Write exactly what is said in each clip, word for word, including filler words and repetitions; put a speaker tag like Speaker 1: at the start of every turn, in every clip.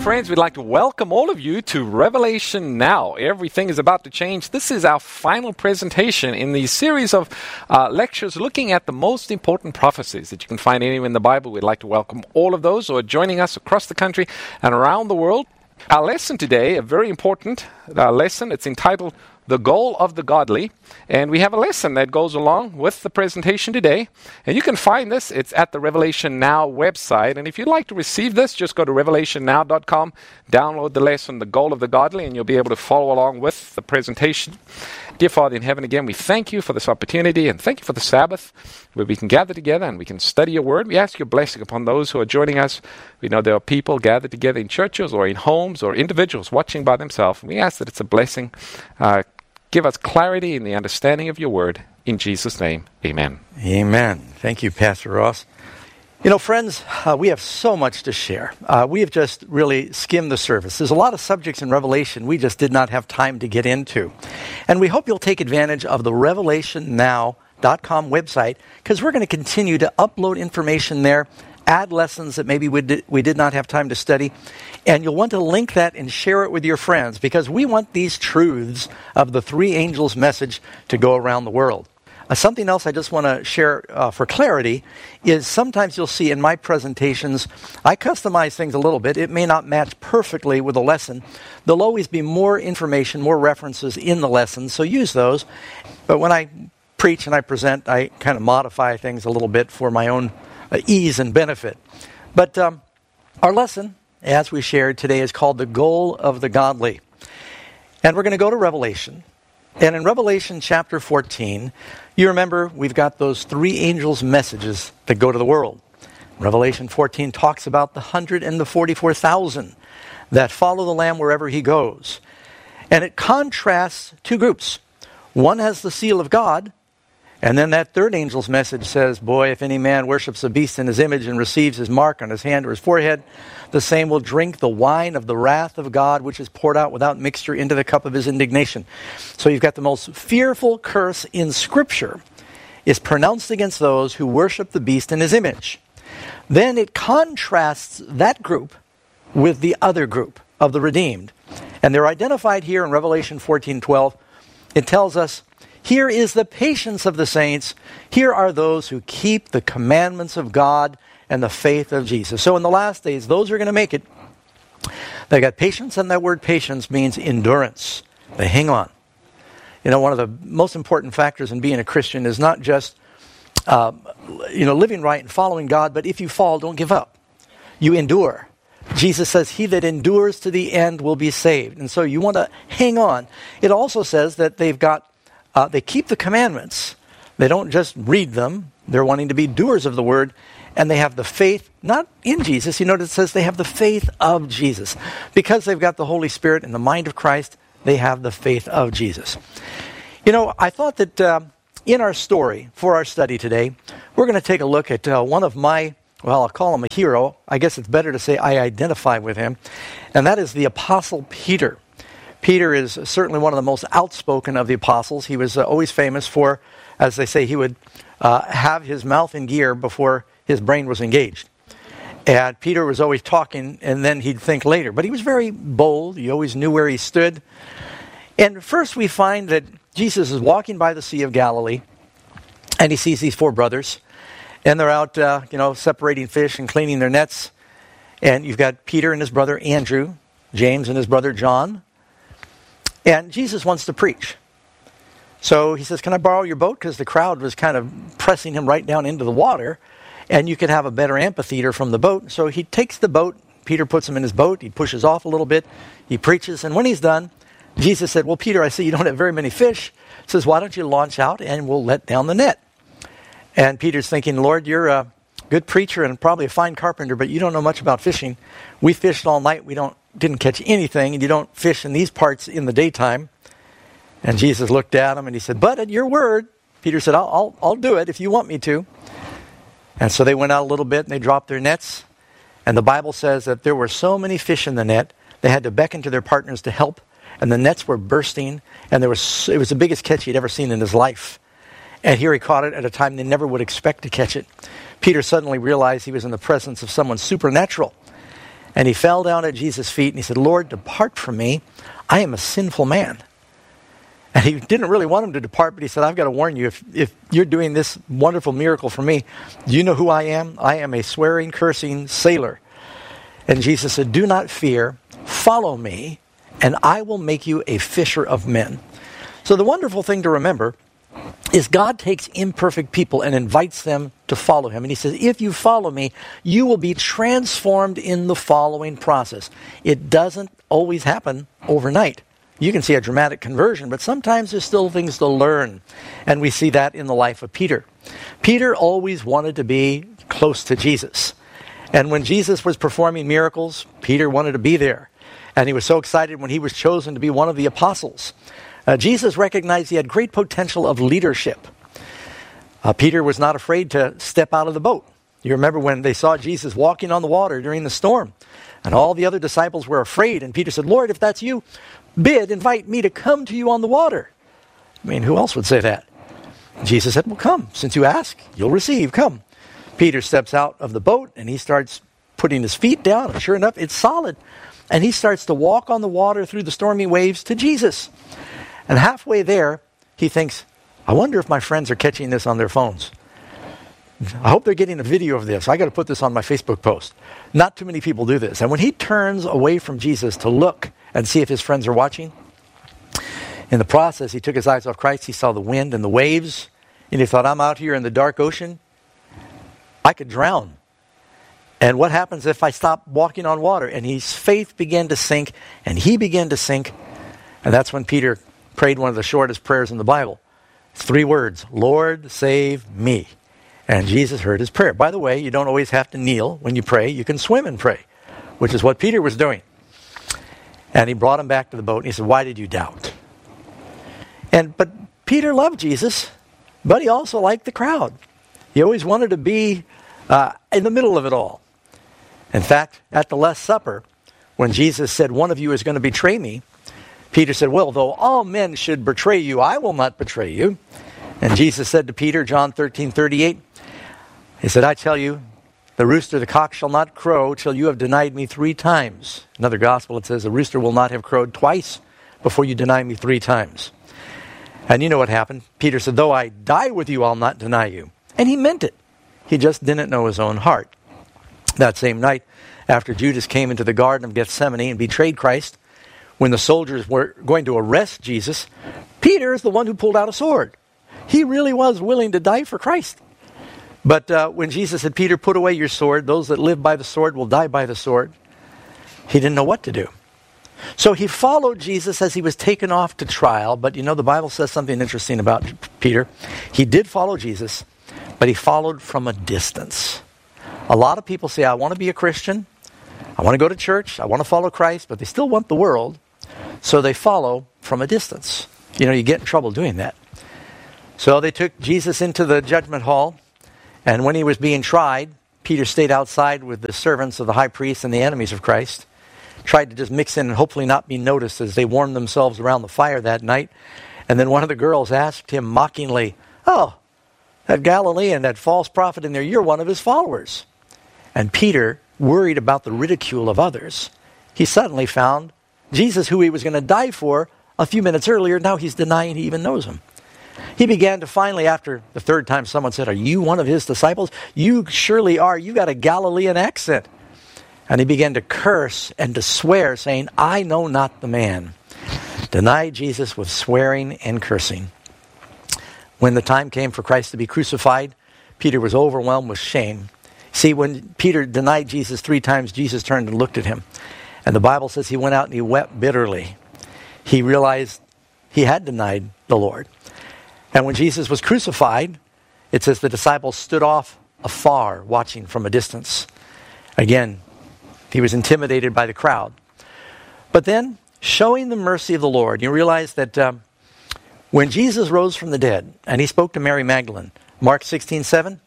Speaker 1: friends, we'd like to welcome all of you to Revelation Now. Everything is about to change. This is our final presentation in the series of uh, lectures looking at the most important prophecies that you can find anywhere in the Bible. We'd like to welcome all of those who are joining us across the country and around the world. Our lesson today, a very important uh, lesson, it's entitled The Goal of the Godly. And we have a lesson that goes along with the presentation today. And you can find this. It's at the Revelation Now website. And if you'd like to receive this, just go to revelation now dot com, download the lesson, The Goal of the Godly, and you'll be able to follow along with the presentation. Dear Father in heaven, again, we thank you for this opportunity and thank you for the Sabbath where we can gather together and we can study your word. We ask your blessing upon those who are joining us. We know there are people gathered together in churches or in homes or individuals watching by themselves. We ask that it's a blessing. Uh, give us clarity in the understanding of your word. In Jesus' name, amen.
Speaker 2: Amen. Thank you, Pastor Ross. You know, friends, uh, we have so much to share. Uh, we have just really skimmed the surface. There's a lot of subjects in Revelation we just did not have time to get into. And we hope you'll take advantage of the revelation now dot com website, because we're going to continue to upload information there, add lessons that maybe we did, we did not have time to study. And you'll want to link that and share it with your friends, because we want these truths of the three angels' message to go around the world. Uh, something else I just want to share uh, for clarity is sometimes you'll see in my presentations, I customize things a little bit. It may not match perfectly with the lesson. There'll always be more information, more references in the lesson, so use those. But when I preach and I present, I kind of modify things a little bit for my own uh, ease and benefit. But um, our lesson, as we shared today, is called The Goal of the Godly. And we're going to go to Revelation. And in Revelation chapter fourteen, you remember we've got those three angels' messages that go to the world. Revelation fourteen talks about the one hundred forty-four thousand that follow the Lamb wherever he goes. And it contrasts two groups. One has the seal of God, and then that third angel's message says, boy, if any man worships the beast in his image and receives his mark on his hand or his forehead, the same will drink the wine of the wrath of God, which is poured out without mixture into the cup of his indignation. So you've got the most fearful curse in Scripture is pronounced against those who worship the beast in his image. Then it contrasts that group with the other group of the redeemed. And they're identified here in Revelation fourteen twelve. It tells us, here is the patience of the saints. Here are those who keep the commandments of God and the faith of Jesus. So in the last days, those who are going to make it, they got patience, and that word patience means endurance. They hang on. You know, one of the most important factors in being a Christian is not just, uh, you know, living right and following God, but if you fall, don't give up. You endure. Jesus says, he that endures to the end will be saved. And so you want to hang on. It also says that they've got, uh, they keep the commandments. They don't just read them. They're wanting to be doers of the word. And they have the faith, not in Jesus. You notice it says they have the faith of Jesus. Because they've got the Holy Spirit and the mind of Christ, they have the faith of Jesus. You know, I thought that uh, in our story, for our study today, we're going to take a look at uh, one of my, well, I'll call him a hero. I guess it's better to say I identify with him. And that is the Apostle Peter. Peter is certainly one of the most outspoken of the apostles. He was uh, always famous for, as they say, he would uh, have his mouth in gear before his brain was engaged. And Peter was always talking, and then he'd think later. But he was very bold. He always knew where he stood. And first we find that Jesus is walking by the Sea of Galilee, and he sees these four brothers. And they're out, uh, you know, separating fish and cleaning their nets. And you've got Peter and his brother Andrew, James and his brother John. And Jesus wants to preach. So he says, can I borrow your boat? Because the crowd was kind of pressing him right down into the water. And you could have a better amphitheater from the boat. So he takes the boat. Peter puts him in his boat. He pushes off a little bit. He preaches. And when he's done, Jesus said, well, Peter, I see you don't have very many fish. He says, why don't you launch out and we'll let down the net? And Peter's thinking, Lord, you're a good preacher and probably a fine carpenter, but you don't know much about fishing. We fished all night. We don't didn't catch anything. And you don't fish in these parts in the daytime. And Jesus looked at him and he said, but at your word, Peter said, I'll, I'll, I'll do it if you want me to. And so they went out a little bit and they dropped their nets. And the Bible says that there were so many fish in the net, they had to beckon to their partners to help. And the nets were bursting. And there was it was the biggest catch he'd ever seen in his life. And here he caught it at a time they never would expect to catch it. Peter suddenly realized he was in the presence of someone supernatural. And he fell down at Jesus' feet and he said, Lord, depart from me. I am a sinful man. And he didn't really want him to depart, but he said, I've got to warn you, if, if you're doing this wonderful miracle for me, do you know who I am? I am a swearing, cursing sailor. And Jesus said, do not fear, follow me, and I will make you a fisher of men. So the wonderful thing to remember is God takes imperfect people and invites them to follow him. And he says, if you follow me, you will be transformed in the following process. It doesn't always happen overnight. You can see a dramatic conversion, but sometimes there's still things to learn. And we see that in the life of Peter. Peter always wanted to be close to Jesus. And when Jesus was performing miracles, Peter wanted to be there. And he was so excited when he was chosen to be one of the apostles. Uh, Jesus recognized he had great potential of leadership. Uh, Peter was not afraid to step out of the boat. You remember when they saw Jesus walking on the water during the storm, and all the other disciples were afraid, and Peter said, Lord, if that's you, bid, invite me to come to you on the water. I mean, who else would say that? Jesus said, well, come. Since you ask, you'll receive. Come. Peter steps out of the boat, and he starts putting his feet down, and sure enough, it's solid. And he starts to walk on the water through the stormy waves to Jesus. And halfway there, he thinks, I wonder if my friends are catching this on their phones. I hope they're getting a video of this. I got to put this on my Facebook post. Not too many people do this. And when he turns away from Jesus to look and see if his friends are watching, in the process, he took his eyes off Christ. He saw the wind and the waves, and he thought, I'm out here in the dark ocean. I could drown. And what happens if I stop walking on water? And his faith began to sink, and he began to sink. And that's when Peter prayed one of the shortest prayers in the Bible. It's three words, Lord, save me. And Jesus heard his prayer. By the way, you don't always have to kneel when you pray. You can swim and pray, which is what Peter was doing. And he brought him back to the boat, and he said, why did you doubt? And But Peter loved Jesus, but he also liked the crowd. He always wanted to be uh, in the middle of it all. In fact, at the Last Supper, when Jesus said, one of you is going to betray me, Peter said, well, though all men should betray you, I will not betray you. And Jesus said to Peter, John thirteen thirty-eight, he said, I tell you, the rooster, the cock shall not crow till you have denied me three times. Another gospel, it says, the rooster will not have crowed twice before you deny me three times. And you know what happened? Peter said, though I die with you, I'll not deny you. And he meant it. He just didn't know his own heart. That same night, after Judas came into the Garden of Gethsemane and betrayed Christ, when the soldiers were going to arrest Jesus, Peter is the one who pulled out a sword. He really was willing to die for Christ. But uh, when Jesus said, Peter, put away your sword, those that live by the sword will die by the sword, he didn't know what to do. So he followed Jesus as he was taken off to trial. But you know, the Bible says something interesting about Peter. He did follow Jesus, but he followed from a distance. A lot of people say, I want to be a Christian. I want to go to church. I want to follow Christ, but they still want the world. So they follow from a distance. You know, you get in trouble doing that. So they took Jesus into the judgment hall. And when he was being tried, Peter stayed outside with the servants of the high priest and the enemies of Christ. Tried to just mix in and hopefully not be noticed as they warmed themselves around the fire that night. And then one of the girls asked him mockingly, oh, that Galilean, that false prophet in there, you're one of his followers. And Peter, worried about the ridicule of others, he suddenly found Jesus, who he was going to die for a few minutes earlier. Now he's denying he even knows him. He began to finally, after the third time someone said, are you one of his disciples? You surely are. You got a Galilean accent. And he began to curse and to swear, saying, I know not the man. Denied Jesus with swearing and cursing. When the time came for Christ to be crucified, Peter was overwhelmed with shame. See, when Peter denied Jesus three times, Jesus turned and looked at him. And the Bible says he went out and he wept bitterly. He realized he had denied the Lord. And when Jesus was crucified, it says the disciples stood off afar, watching from a distance. Again, he was intimidated by the crowd. But then, showing the mercy of the Lord, you realize that um, when Jesus rose from the dead, and he spoke to Mary Magdalene, Mark sixteen seven,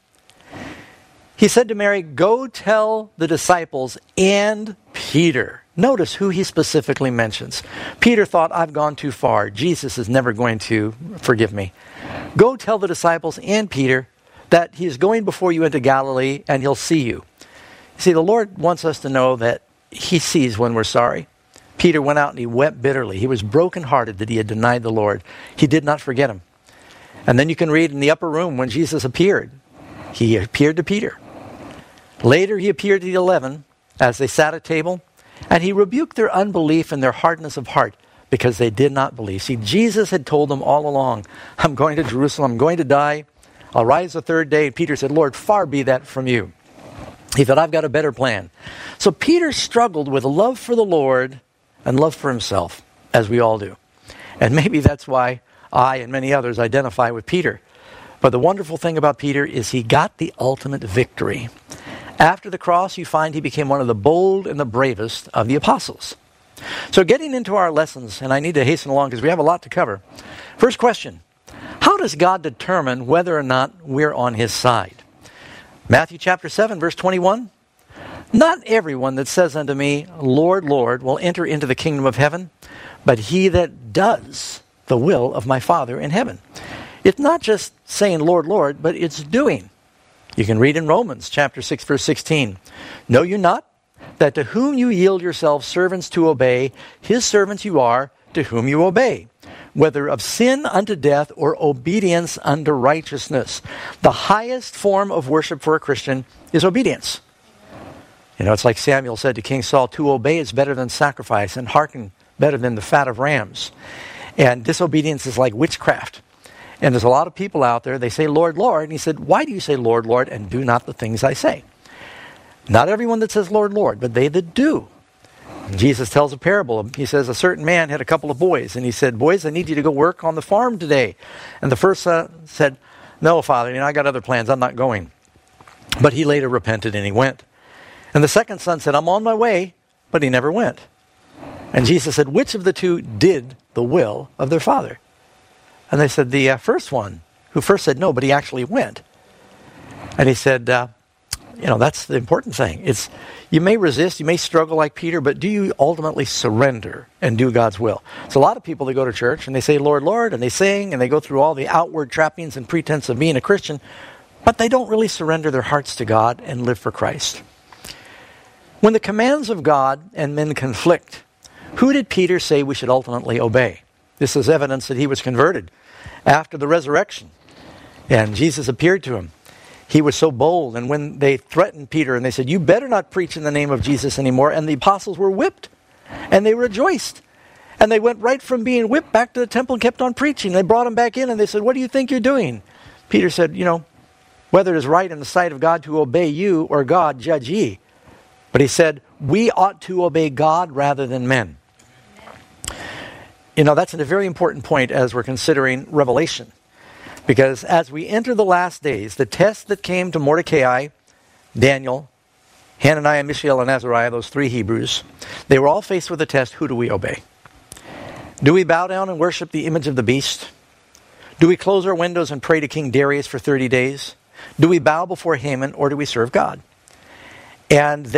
Speaker 2: he said to Mary, go tell the disciples and Peter. Notice who he specifically mentions. Peter thought, I've gone too far. Jesus is never going to forgive me. Go tell the disciples and Peter that he is going before you into Galilee and he'll see you. You see, the Lord wants us to know that he sees when we're sorry. Peter went out and he wept bitterly. He was brokenhearted that he had denied the Lord. He did not forget him. And then you can read in the upper room when Jesus appeared. He appeared to Peter. Later he appeared to the eleven as they sat at table, and he rebuked their unbelief and their hardness of heart because they did not believe. See, Jesus had told them all along, I'm going to Jerusalem, I'm going to die, I'll rise the third day. And Peter said, Lord, far be that from you. He said, I've got a better plan. So Peter struggled with love for the Lord and love for himself, as we all do. And maybe that's why I and many others identify with Peter. But the wonderful thing about Peter is he got the ultimate victory. After the cross, you find he became one of the bold and the bravest of the apostles. So getting into our lessons, and I need to hasten along because we have a lot to cover. First question, how does God determine whether or not we're on his side? Matthew chapter seven, verse twenty-one. Not everyone that says unto me, Lord, Lord, will enter into the kingdom of heaven, but he that does the will of my Father in heaven. It's not just saying, Lord, Lord, but it's doing. You can read in Romans chapter six, verse sixteen. Know you not that to whom you yield yourselves servants to obey, his servants you are to whom you obey, whether of sin unto death or obedience unto righteousness. The highest form of worship for a Christian is obedience. You know, it's like Samuel said to King Saul, to obey is better than sacrifice, and hearken better than the fat of rams. And disobedience is like witchcraft. And there's a lot of people out there, they say, Lord, Lord. And he said, why do you say, Lord, Lord, and do not the things I say? Not everyone that says, Lord, Lord, but they that do. And Jesus tells a parable. He says, a certain man had a couple of boys. And he said, boys, I need you to go work on the farm today. And the first son said, no, Father, you know, I got other plans. I'm not going. But he later repented and he went. And the second son said, I'm on my way, but he never went. And Jesus said, which of the two did the will of their father? And they said, the uh, first one, who first said no, but he actually went. And he said, uh, you know, that's the important thing. It's, you may resist, you may struggle like Peter, but do you ultimately surrender and do God's will? So a lot of people, they go to church and they say, Lord, Lord, and they sing and they go through all the outward trappings and pretense of being a Christian, but they don't really surrender their hearts to God and live for Christ. When the commands of God and men conflict, who did Peter say we should ultimately obey? This is evidence that he was converted after the resurrection. And Jesus appeared to him. He was so bold. And when they threatened Peter and they said, you better not preach in the name of Jesus anymore. And the apostles were whipped. And they rejoiced. And they went right from being whipped back to the temple and kept on preaching. They brought him back in and they said, what do you think you're doing? Peter said, you know, whether it is right in the sight of God to obey you or God, judge ye. But he said, we ought to obey God rather than men. You know, that's a very important point as we're considering Revelation. Because as we enter the last days, the test that came to Mordecai, Daniel, Hananiah, Mishael, and Azariah, those three Hebrews, they were all faced with the test, who do we obey? Do we bow down and worship the image of the beast? Do we close our windows and pray to King Darius for thirty days? Do we bow before Haman, or do we serve God? And